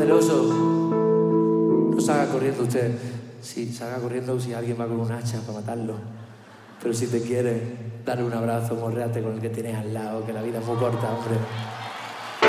el oso. No salga corriendo usted. Sí, salga corriendo si alguien va con un hacha para matarlo. Pero si te quiere, dale un abrazo, morréate con el que tienes al lado, que la vida es muy corta, hombre.